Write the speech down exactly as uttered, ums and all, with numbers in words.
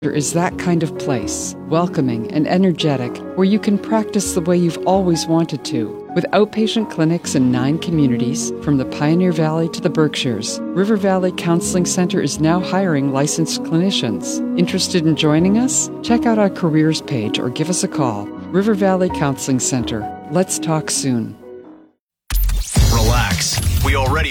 is that kind of place, welcoming and energetic, where you can practice the way you've always wanted to. With outpatient clinics in nine communities, from the Pioneer Valley to the Berkshires, River Valley Counseling Center is now hiring licensed clinicians. Interested in joining us? Check out our careers page or give us a call. River Valley Counseling Center. Let's talk soon. Relax. We already